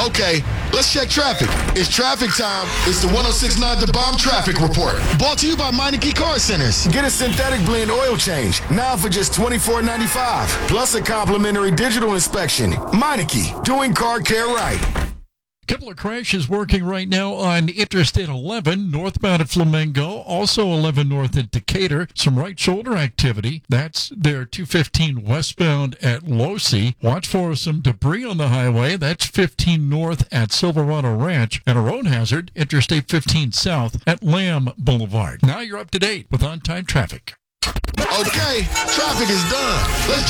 Okay, let's check traffic. It's traffic time. It's the 106.9 The Bomb Traffic Report. Brought to you by Meineke Car Centers. Get a synthetic blend oil change now for just $24.95. Plus a complimentary digital inspection. Meineke, doing car care right. Couple of crashes working right now on Interstate 11, northbound at Flamingo, also 11 north at Decatur. Some right shoulder activity. That's their 215 westbound at Losee. Watch for some debris on the highway. That's 15 north at Silverado Ranch. And a road hazard, Interstate 15 south at Lamb Boulevard. Now you're up to date with on-time traffic. Okay, traffic is done. Let's